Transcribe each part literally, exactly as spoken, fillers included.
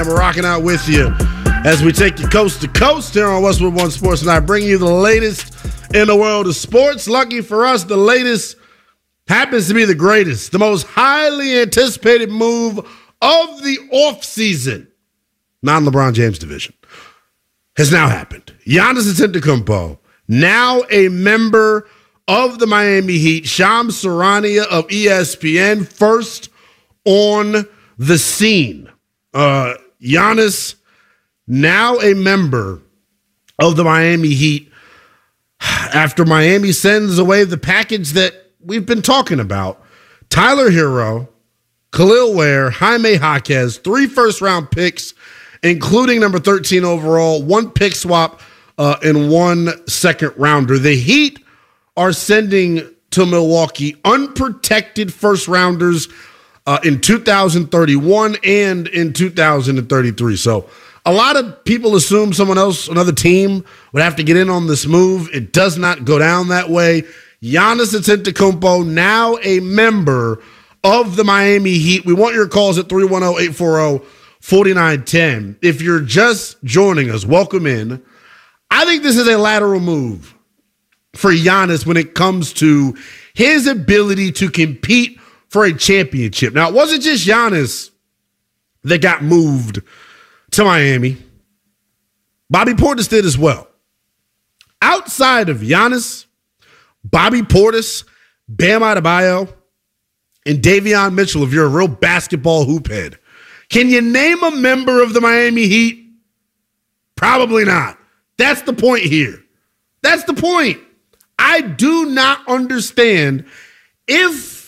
We're rocking out with you as we take you coast to coast here on Westwood One Sports, and I bring you the latest in the world of sports. Lucky for us, the latest happens to be the greatest, the most highly anticipated move of the offseason, non-LeBron James division, has now happened. Giannis Antetokounmpo, now a member of the Miami Heat. Shams Charania of E S P N, first on the scene. Uh, Giannis, now a member of the Miami Heat after Miami sends away the package that we've been talking about. Tyler Hero, Khalil Ware, Jaime Jaquez, three first-round picks, including number thirteen overall, one pick swap, uh, and one second-rounder. The Heat are sending to Milwaukee unprotected first-rounders Uh, in two thousand thirty-one and in two thousand thirty-three. So a lot of people assume someone else, another team, would have to get in on this move. It does not go down that way. Giannis Antetokounmpo, now a member of the Miami Heat. We want your calls at three one zero, eight four zero, four nine one zero. If you're just joining us, welcome in. I think this is a lateral move for Giannis when it comes to his ability to compete for a championship. Now, it wasn't just Giannis that got moved to Miami. Bobby Portis did as well. Outside of Giannis, Bobby Portis, Bam Adebayo, and Davion Mitchell, if you're a real basketball hoop head, can you name a member of the Miami Heat? Probably not. That's the point here. That's the point. I do not understand if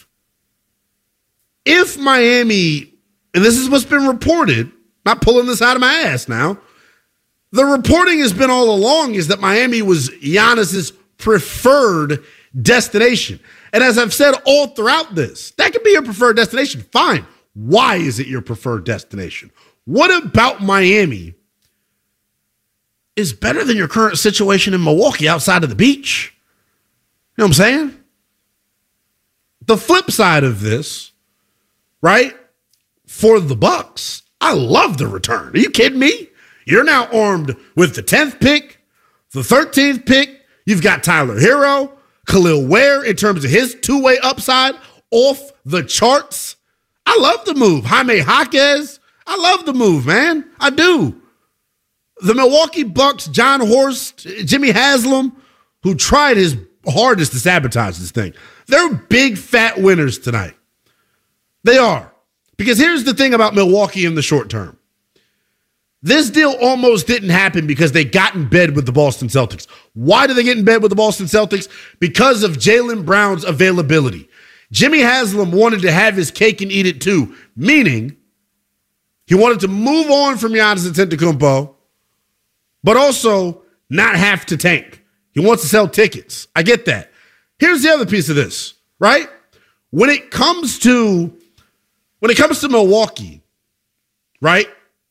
If Miami, and this is what's been reported, not pulling this out of my ass now, the reporting has been all along is that Miami was Giannis's preferred destination. And as I've said all throughout this, that could be your preferred destination. Fine. Why is it your preferred destination? What about Miami is better than your current situation in Milwaukee outside of the beach? You know what I'm saying? The flip side of this, right? For the Bucks, I love the return. Are you kidding me? You're now armed with the tenth pick, the thirteenth pick. You've got Tyler Hero, Khalil Ware in terms of his two-way upside off the charts. I love the move. Jaime Jaquez, I love the move, man. I do. The Milwaukee Bucks, John Horst, Jimmy Haslam, who tried his hardest to sabotage this thing, they're big fat winners tonight. They are. Because here's the thing about Milwaukee in the short term. This deal almost didn't happen because they got in bed with the Boston Celtics. Why did they get in bed with the Boston Celtics? Because of Jaylen Brown's availability. Jimmy Haslam wanted to have his cake and eat it too, meaning he wanted to move on from Giannis Antetokounmpo, but also not have to tank. He wants to sell tickets. I get that. Here's the other piece of this, right? When it comes to When it comes to Milwaukee, right,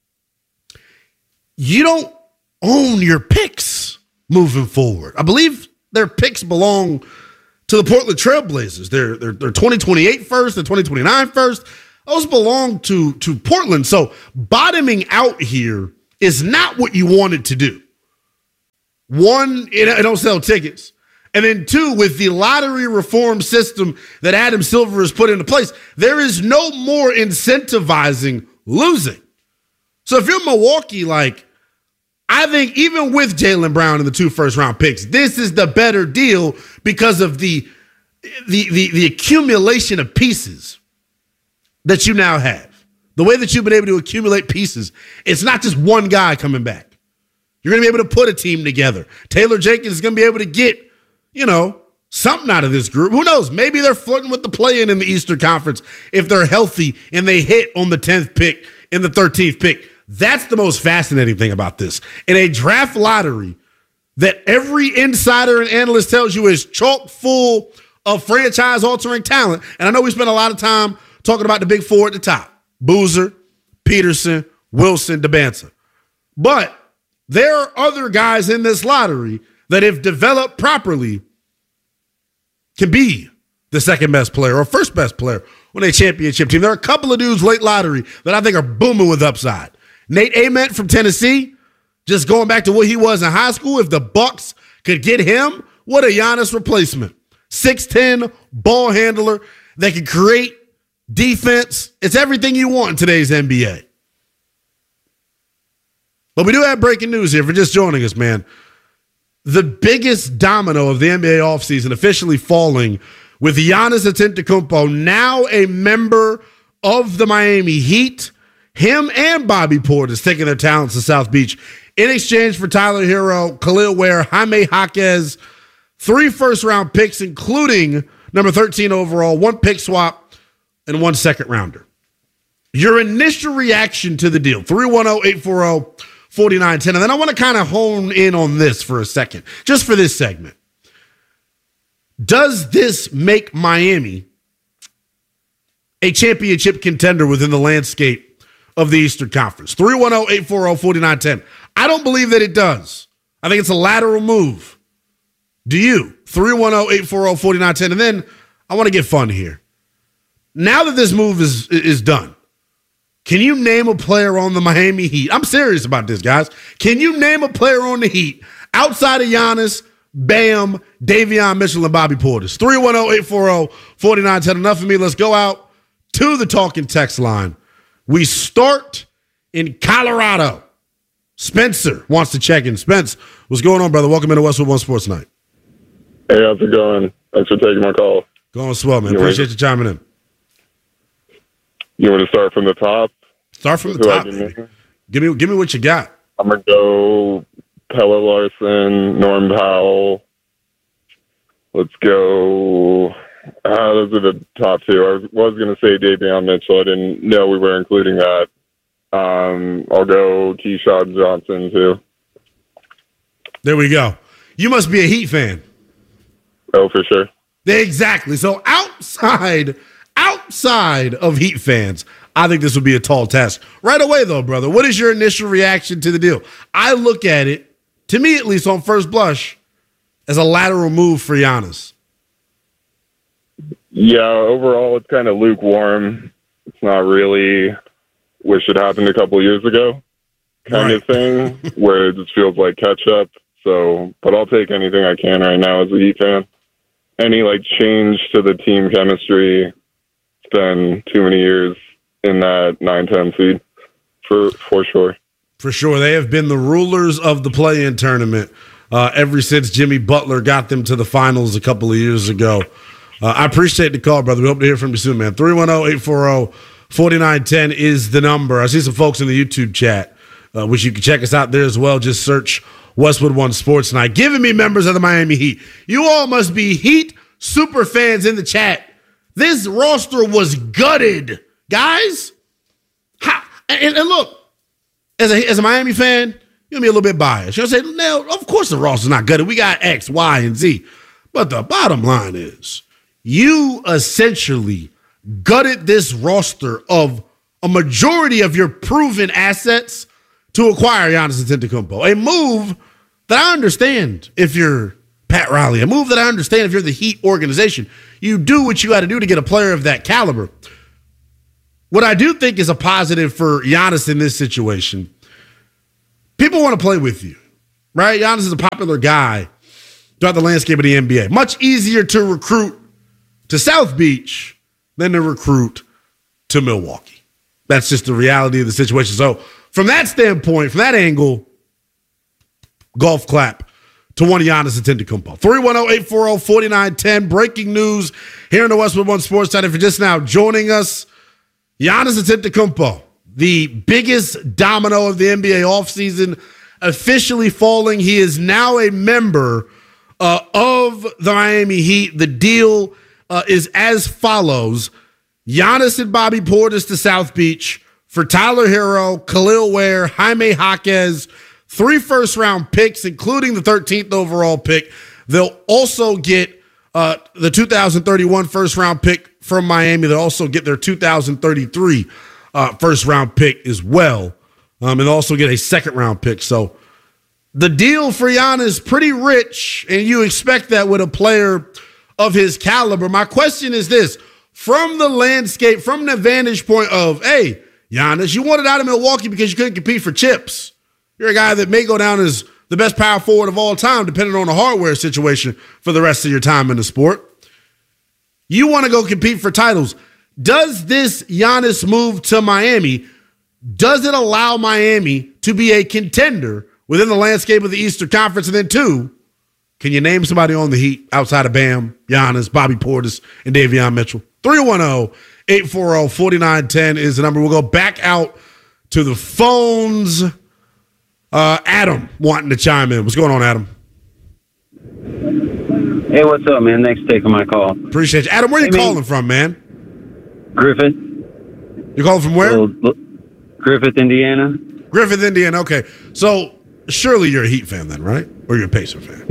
you don't own your picks moving forward. I believe their picks belong to the Portland Trailblazers. They're, they're, they're twenty twenty-eight first, they're twenty twenty-nine first. Those belong to, to Portland. So bottoming out here is not what you wanted to do. One, it, it don't sell tickets. And then two, with the lottery reform system that Adam Silver has put into place, there is no more incentivizing losing. So if you're Milwaukee, like, I think even with Jaylen Brown and the two first-round picks, this is the better deal because of the, the, the, the accumulation of pieces that you now have. The way that you've been able to accumulate pieces, it's not just one guy coming back. You're going to be able to put a team together. Taylor Jenkins is going to be able to get, you know, something out of this group. Who knows? Maybe they're flirting with the play-in in the Eastern Conference if they're healthy and they hit on the tenth pick and the thirteenth pick. That's the most fascinating thing about this. In a draft lottery that every insider and analyst tells you is chock full of franchise-altering talent, and I know we spent a lot of time talking about the big four at the top, Boozer, Peterson, Wilson, DeBanza. But there are other guys in this lottery that, if developed properly, can be the second best player or first best player on a championship team. There are a couple of dudes late lottery that I think are booming with upside. Nate Ament from Tennessee, just going back to what he was in high school, if the Bucks could get him, what a Giannis replacement. six ten, ball handler that can create defense. It's everything you want in today's N B A. But we do have breaking news here for just joining us, man. The biggest domino of the N B A offseason officially falling with Giannis Antetokounmpo, now a member of the Miami Heat. Him and Bobby Portis taking their talents to South Beach in exchange for Tyler Hero, Khalil Ware, Jaime Jaquez, three first-round picks, including number thirteen overall, one pick swap, and one second-rounder. Your initial reaction to the deal, three one zero, eight four zero, four nine one zero. And then I want to kind of hone in on this for a second, just for this segment. Does this make Miami a championship contender within the landscape of the Eastern Conference? three one zero, eight four zero, four nine one zero. I don't believe that it does. I think it's a lateral move. Do you? three one zero, eight four zero, four nine one zero. And then I want to get fun here. Now that this move is, is done, can you name a player on the Miami Heat? I'm serious about this, guys. Can you name a player on the Heat outside of Giannis, Bam, Davion Mitchell, and Bobby Portis? three one zero, eight four zero, four nine one zero. Enough of me. Let's go out to the talking text line. We start in Colorado. Spencer wants to check in. Spence, what's going on, brother? Welcome into Westwood One Sports Night. Hey, how's it going? Thanks for taking my call. Going swell, man. You Appreciate ready? you chiming in. You want to start from the top? Start from the Who I top. can baby. name? Give me, give me what you got. I'm going to go Pelle Larson, Norm Powell. Let's go. Uh, those are the top two. I was, was going to say Davion Mitchell. I didn't know we were including that. Um, I'll go Keyshawn Johnson, too. There we go. You must be a Heat fan. Oh, for sure. Exactly. So outside, outside of Heat fans, I think this would be a tall task. Right away, though, brother, what is your initial reaction to the deal? I look at it, to me at least on first blush, as a lateral move for Giannis. Yeah, overall, it's kind of lukewarm. It's not really wish it happened a couple years ago kind Right. of thing, where it just feels like catch-up. So, but I'll take anything I can right now as a Heat fan. Any, like, change to the team chemistry, it's been too many years in that nine ten seed, for for sure. For sure. They have been the rulers of the play-in tournament uh, ever since Jimmy Butler got them to the finals a couple of years ago. Uh, I appreciate the call, brother. We hope to hear from you soon, man. three one zero, eight four zero, four nine one zero is the number. I see some folks in the YouTube chat, uh, which you can check us out there as well. Just search Westwood One Sports Night. Giving me members of the Miami Heat. You all must be Heat super fans in the chat. This roster was gutted, guys. How, and, and look, as a, as a Miami fan, you're going to be a little bit biased. You'll say, no, of course the roster's not gutted. We got X, Y, and Z. But the bottom line is, you essentially gutted this roster of a majority of your proven assets to acquire Giannis Antetokounmpo. A move that I understand if you're Pat Riley. A move that I understand if you're the Heat organization. You do what you got to do to get a player of that caliber. What I do think is a positive for Giannis in this situation, people want to play with you, right? Giannis is a popular guy throughout the landscape of the N B A. Much easier to recruit to South Beach than to recruit to Milwaukee. That's just the reality of the situation. So from that standpoint, from that angle, golf clap to one Giannis Antetokounmpo. three one zero, eight four zero, four nine one zero. Breaking news here in the Westwood One Sports Night. If you're just now joining us, Giannis Antetokounmpo, the biggest domino of the N B A offseason, officially falling. He is now a member uh, of the Miami Heat. The deal uh, is as follows. Giannis and Bobby Portis to South Beach for Tyler Hero, Khalil Ware, Jaime Jaquez, three first-round picks, including the thirteenth overall pick. They'll also get uh, the two thousand thirty-one first-round pick from Miami. They'll also get their two thousand thirty-three uh, first-round pick as well, um, and also get a second-round pick. So the deal for Giannis is pretty rich, and you expect that with a player of his caliber. My question is this. From the landscape, from the vantage point of, hey, Giannis. You wanted out of Milwaukee because you couldn't compete for chips. You're a guy that may go down as the best power forward of all time, depending on the hardware situation for the rest of your time in the sport. You want to go compete for titles. Does this Giannis move to Miami, does it allow Miami to be a contender within the landscape of the Eastern Conference? And then two, can you name somebody on the Heat outside of Bam, Giannis, Bobby Portis, and Davion Mitchell? three one zero, eight four zero, four nine one zero is the number. We'll go back out to the phones. Uh, Adam wanting to chime in. What's going on, Adam? Hey, what's up, man? Thanks for taking my call. Appreciate you. Adam, where are you hey, calling man. from, man? Griffith. You're calling from where? Little, Griffith, Indiana. Griffith, Indiana. Okay. So surely you're a Heat fan then, right? Or you're a Pacer fan?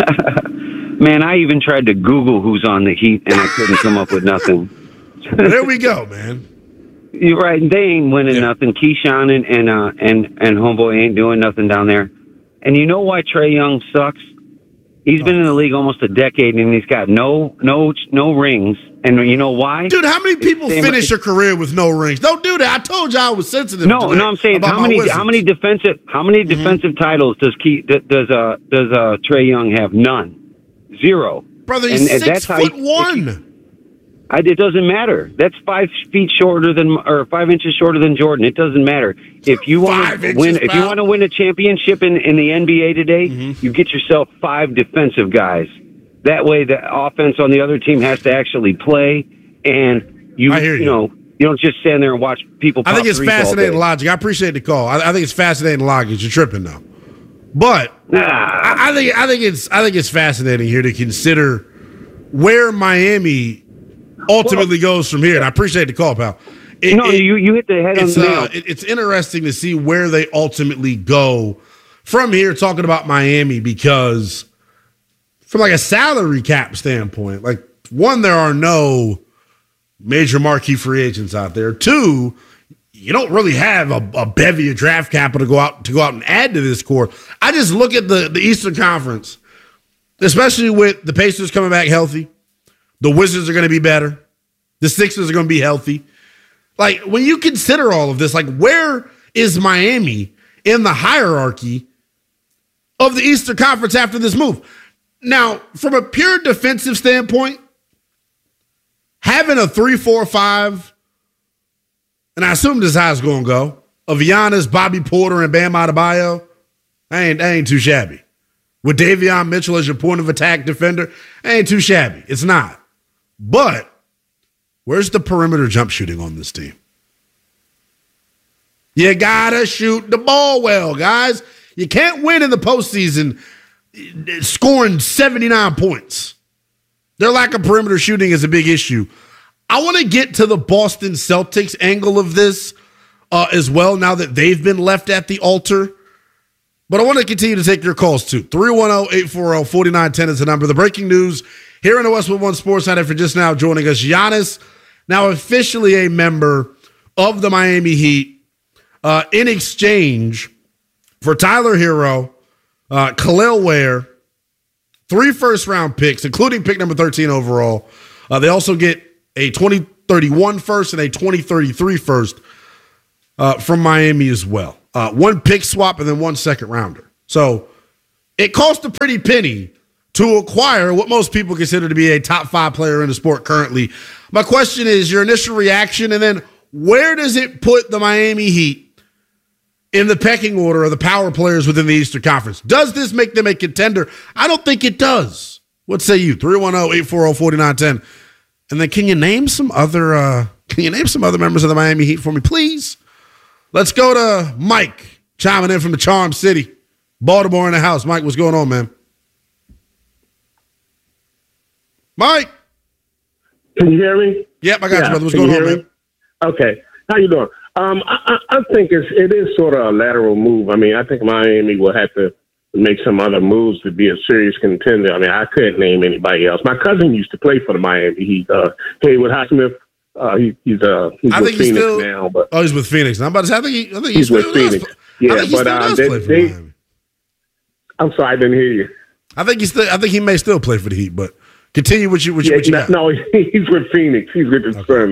Man, I even tried to Google who's on the Heat, and I couldn't come up with nothing. There we go, man. You're right. They ain't winning yeah. nothing. Keyshawn and and, uh, and and homeboy ain't doing nothing down there. And you know why Trae Young sucks? He's oh. been in the league almost a decade, and he's got no no no rings. And you know why? Dude, how many people Same finish a career with no rings? Don't do that. I told you I was sensitive. No, no, I'm saying how many how many defensive how many mm-hmm. defensive titles does Key does uh does uh Trae Young have? None, zero. Brother, he's and, six and that's foot you, one. I, it doesn't matter. That's five feet shorter than, or five inches shorter than Jordan. It doesn't matter. If you want to win, if you want to win a championship in, in the N B A today, mm-hmm. you get yourself five defensive guys. That way, the offense on the other team has to actually play, and you, you, you know, you don't just stand there and watch people. Pop I think it's fascinating logic. I appreciate the call. I, I think it's fascinating logic. You're tripping though, but nah. I, I think I think it's I think it's fascinating here to consider where Miami ultimately well, goes from here, and I appreciate the call, pal. It, no, it, you you hit the head on the nail. Uh, it, it's interesting to see where they ultimately go from here, talking about Miami, because from like a salary cap standpoint, like one, there are no major marquee free agents out there. Two, you don't really have a, a bevy of draft capital to go out to go out and add to this core. I just look at the, the Eastern Conference, especially with the Pacers coming back healthy. The Wizards are going to be better. The Sixers are going to be healthy. Like, when you consider all of this, like, where is Miami in the hierarchy of the Eastern Conference after this move? Now, from a pure defensive standpoint, having a three four five, and I assume this is how it's going to go, of Giannis, Bobby Porter, and Bam Adebayo, I ain't, I ain't too shabby. With Davion Mitchell as your point of attack defender, I ain't too shabby. It's not. But where's the perimeter jump shooting on this team? You gotta shoot the ball well, guys. You can't win in the postseason scoring seventy-nine points. Their lack of perimeter shooting is a big issue. I want to get to the Boston Celtics angle of this uh, as well, now that they've been left at the altar. But I want to continue to take your calls too. three one zero, eight four zero, four nine one zero is the number. The breaking news here in the Westwood One Sports Night, for just now joining us, Giannis, now officially a member of the Miami Heat, uh, in exchange for Tyler Hero, uh, Khalil Ware, three first-round picks, including pick number thirteen overall. Uh, they also get a twenty thirty-one first and a twenty thirty-three first uh, from Miami as well. Uh, one pick swap and then one second rounder. So it cost a pretty penny to acquire what most people consider to be a top five player in the sport currently. My question is your initial reaction, and then where does it put the Miami Heat in the pecking order of the power players within the Eastern Conference? Does this make them a contender? I don't think it does. What say you? three one zero, eight four zero, four nine one zero. And then can you name some other uh, can you name some other members of the Miami Heat for me, please? Let's go to Mike, chiming in from the Charm City. Baltimore in the house. Mike, what's going on, man? Mike. Can you hear me? Yep, I got yeah. you, brother. What's Can going on, man? Okay. How you doing? Um, I, I think it's, it is sort of a lateral move. I mean, I think Miami will have to make some other moves to be a serious contender. I mean, I couldn't name anybody else. My cousin used to play for the Miami Heat. Uh, Haywood Highsmith. Uh, he, he's uh, he's I with think Phoenix he's still, now. But oh, he's with Phoenix. I'm about to say, I think he, I think he's with Phoenix. Does, yeah, I think he but still uh, does they, play for they, Miami. I'm sorry, I didn't hear you. I think he still. I think he may still play for the Heat, but continue what you what you, yeah, what you got. No, he's with Phoenix. He's with his okay. Suns.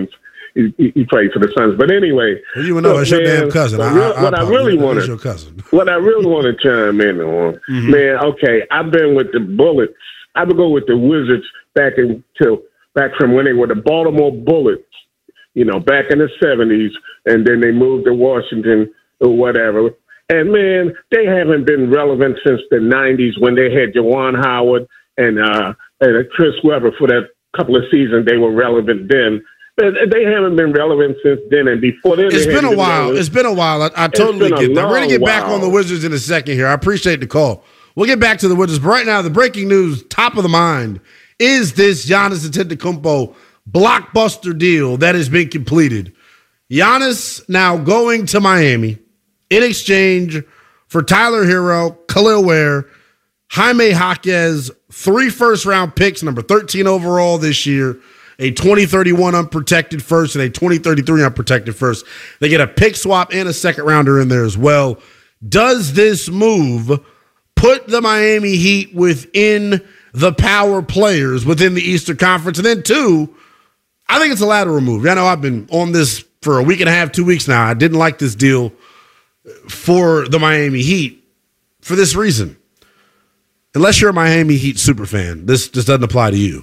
he, he played for the Suns. But anyway, well, you know, it's your damn cousin. I, real, I, what I, I really want your cousin. What I really want to chime in on, mm-hmm. man. Okay, I've been with the Bullets. I would go with the Wizards back until back from when they were the Baltimore Bullets. You know, back in the seventies, and then they moved to Washington or whatever. And, man, they haven't been relevant since the nineties when they had Juwan Howard and, uh, and Chris Webber for that couple of seasons. They were relevant then. They haven't been relevant since then. And before then, it's been a while. Relevant. It's been a while. I, I totally get that. We're going to get back on the Wizards in a second here. I appreciate the call. We'll get back to the Wizards. But right now, the breaking news, top of the mind, is this Giannis Antetokounmpo blockbuster deal that has been completed. Giannis now going to Miami in exchange for Tyler Hero, Khalil Ware, Jaime Jaquez, three first-round picks, number thirteen overall this year, a twenty thirty-one unprotected first, and a twenty thirty-three unprotected first. They get a pick swap and a second-rounder in there as well. Does this move put the Miami Heat within the power players within the Eastern Conference? And then, two, I think it's a lateral move. I know I've been on this for a week and a half, two weeks now. I didn't like this deal for the Miami Heat for this reason. Unless you're a Miami Heat superfan, this just doesn't apply to you.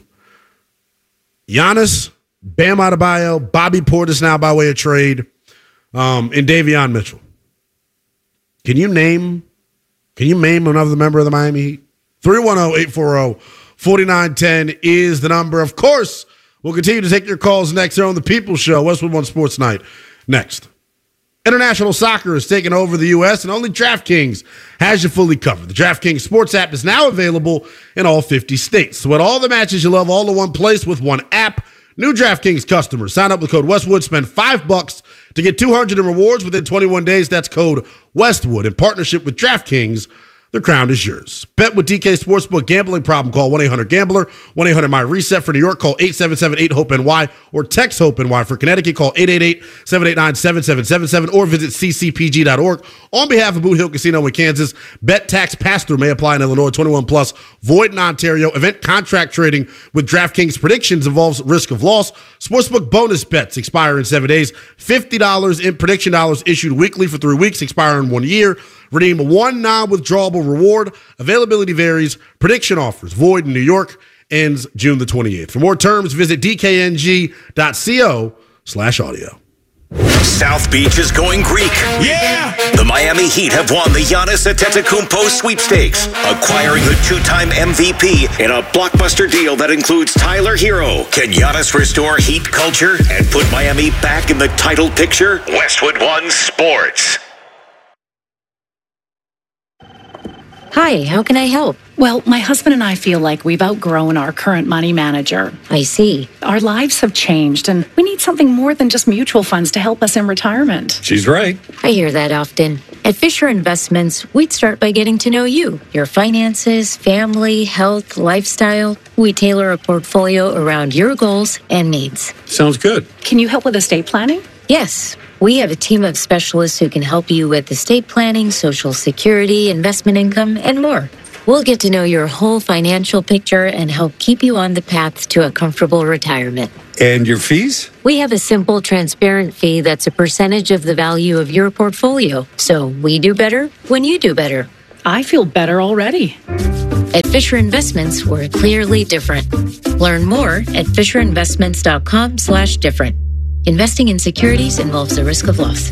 Giannis, Bam Adebayo, Bobby Portis now by way of trade, um, and Davion Mitchell. Can you name Can you name another member of the Miami Heat? three one zero, eight four zero, four nine one zero is the number. Of course, we'll continue to take your calls next here on The People's Show, Westwood One Sports Night. Next. International soccer is taking over the U S, and only DraftKings has you fully covered. The DraftKings Sports app is now available in all fifty states. So with all the matches you love all in one place with one app, new DraftKings customers sign up with code Westwood, spend five bucks to get two hundred in rewards within twenty-one days. That's code Westwood. In partnership with DraftKings, the crown is yours. Bet with D K Sportsbook. Gambling problem? Call one eight hundred gambler. one eight hundred my reset. For New York, call eight seven seven eight hope N Y or text HOPE-NY. For Connecticut, call eight eight eight, seven eight nine, seven seven seven seven or visit c c p g dot org. On behalf of Boot Hill Casino in Kansas, bet tax pass-through may apply in Illinois. twenty-one plus, void in Ontario. Event contract trading with DraftKings predictions involves risk of loss. Sportsbook bonus bets expire in seven days. fifty dollars in prediction dollars issued weekly for three weeks, expire in one year. Redeem one non-withdrawable reward. Availability varies. Prediction offers void in New York. Ends June the twenty-eighth. For more terms, visit d k n g dot co slash audio. South Beach is going Greek. Yeah! The Miami Heat have won the Giannis Antetokounmpo sweepstakes, acquiring the two-time M V P in a blockbuster deal that includes Tyler Hero. Can Giannis restore Heat culture and put Miami back in the title picture? Westwood One Sports. Hi, how can I help? Well, my husband and I feel like we've outgrown our current money manager. I see. Our lives have changed, and we need something more than just mutual funds to help us in retirement. She's right. I hear that often. At Fisher Investments, we'd start by getting to know you, your finances, family, health, lifestyle. We tailor a portfolio around your goals and needs. Sounds good. Can you help with estate planning? Yes. We have a team of specialists who can help you with estate planning, Social Security, investment income, and more. We'll get to know your whole financial picture and help keep you on the path to a comfortable retirement. And your fees? We have a simple, transparent fee that's a percentage of the value of your portfolio. So we do better when you do better. I feel better already. At Fisher Investments, we're clearly different. Learn more at fisher investments dot com slash different. Investing in securities involves the risk of loss.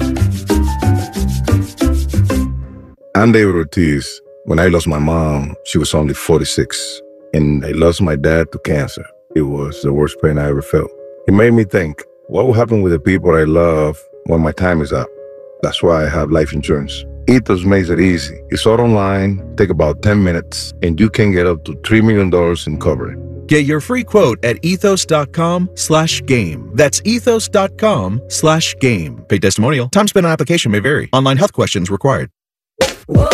I'm David Ortiz. When I lost my mom, she was only forty-six. And I lost my dad to cancer. It was the worst pain I ever felt. It made me think, what will happen with the people I love when my time is up? That's why I have life insurance. Ethos makes it easy. It's all online, take about ten minutes, and you can get up to three million dollars in coverage. Get your free quote at ethos.com slash game. That's ethos.com slash game. Paid testimonial. Time spent on application may vary. Online health questions required. Whoa.